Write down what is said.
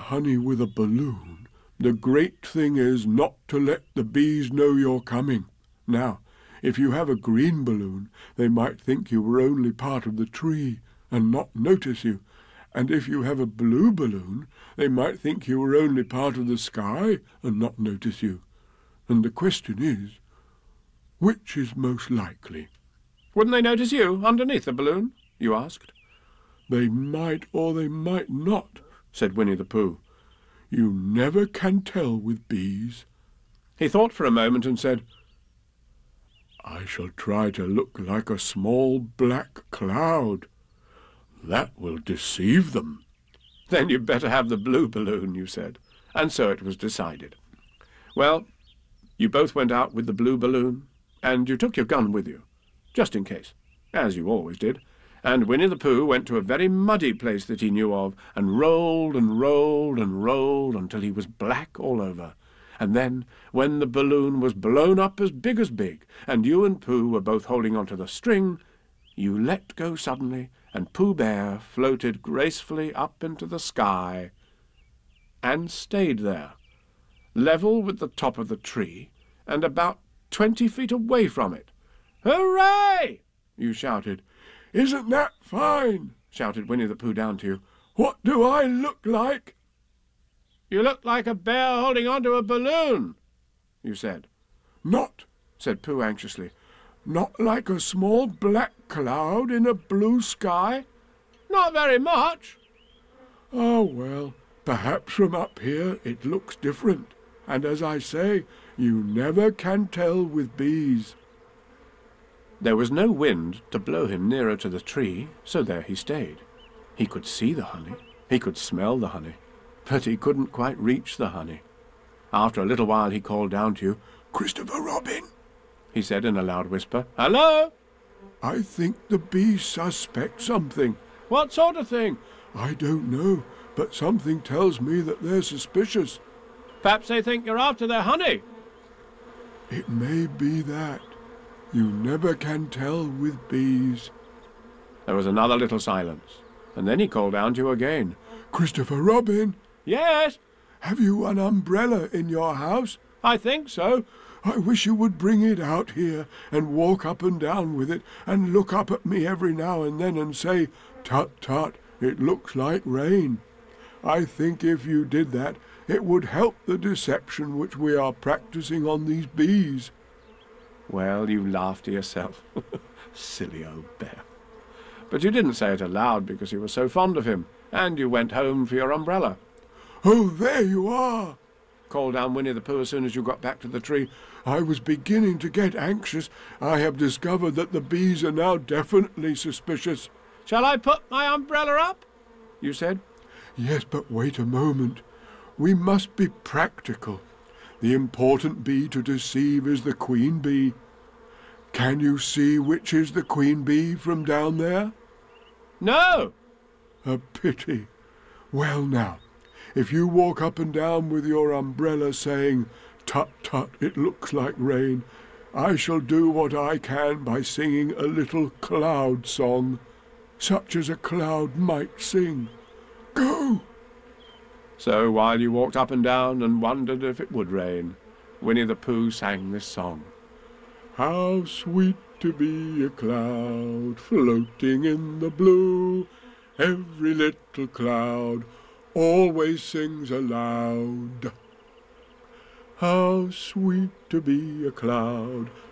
honey with a balloon, the great thing is not to let the bees know you're coming. Now, if you have a green balloon, they might think you were only part of the tree and not notice you. And if you have a blue balloon, they might think you were only part of the sky and not notice you. And the question is, which is most likely? Wouldn't they notice you underneath the balloon? You asked. They might or they might not, said Winnie the Pooh. You never can tell with bees. He thought for a moment and said, I shall try to look like a small black cloud. That will deceive them. Then you'd better have the blue balloon, you said. And so it was decided. Well, you both went out with the blue balloon, and you took your gun with you, just in case, as you always did. And Winnie the Pooh went to a very muddy place that he knew of, and rolled and rolled and rolled until he was black all over. And then, when the balloon was blown up as big, and you and Pooh were both holding onto the string, you let go suddenly, and Pooh Bear floated gracefully up into the sky, and stayed there, level with the top of the tree, and about 20 feet away from it. "Hooray!" you shouted. Isn't that fine? Shouted Winnie the Pooh down to you. What do I look like? You look like a bear holding onto a balloon, you said. Not, said Pooh anxiously. Not like a small black cloud in a blue sky? Not very much. Oh, well, perhaps from up here it looks different. And as I say, you never can tell with bees. There was no wind to blow him nearer to the tree, so there he stayed. He could see the honey, he could smell the honey, but he couldn't quite reach the honey. After a little while he called down to you. Christopher Robin, he said in a loud whisper. Hello? I think the bees suspect something. What sort of thing? I don't know, but something tells me that they're suspicious. Perhaps they think you're after their honey. It may be that. You never can tell with bees. There was another little silence, and then he called down to you again. Christopher Robin? Yes? Have you an umbrella in your house? I think so. I wish you would bring it out here and walk up and down with it and look up at me every now and then and say, "Tut, tut, it looks like rain." I think if you did that, it would help the deception which we are practicing on these bees. Well, you laughed to yourself. Silly old bear. But you didn't say it aloud because you were so fond of him, and you went home for your umbrella. Oh, there you are, called down Winnie the Pooh as soon as you got back to the tree. I was beginning to get anxious. I have discovered that the bees are now definitely suspicious. Shall I put my umbrella up? You said. Yes, but wait a moment. We must be practical. The important bee to deceive is the queen bee. Can you see which is the queen bee from down there? No. A pity. Well now, if you walk up and down with your umbrella saying, "Tut, tut, it looks like rain," I shall do what I can by singing a little cloud song, such as a cloud might sing. Go! So while you walked up and down and wondered if it would rain, Winnie the Pooh sang this song. How sweet to be a cloud floating in the blue. Every little cloud always sings aloud. How sweet to be a cloud